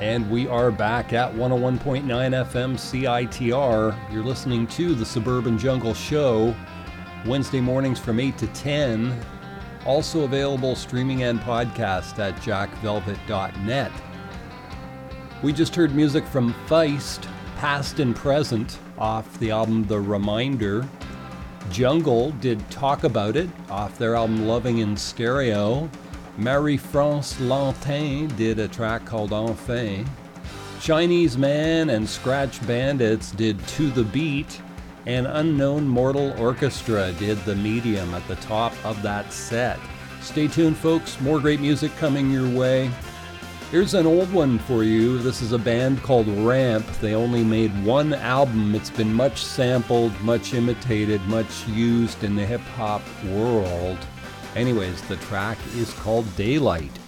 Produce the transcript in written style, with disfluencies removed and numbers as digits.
And we are back at 101.9 FM CITR. You're listening to the Suburban Jungle Show, Wednesday mornings from 8 to 10. Also available streaming and podcast at jackvelvet.net. We just heard music from Feist, Past and Present, off the album The Reminder. Jungle did Talk About It, off their album Loving in Stereo. Marie-France Lantin did a track called Enfin. Chinese Man and Scratch Bandits did To the Beat, and Unknown Mortal Orchestra did The Medium at the top of that set. Stay tuned, folks. More great music coming your way. Here's an old one for you. This is a band called Ramp. They only made one album. It's been much sampled, much imitated, much used in the hip-hop world. Anyways, the track is called Daylight.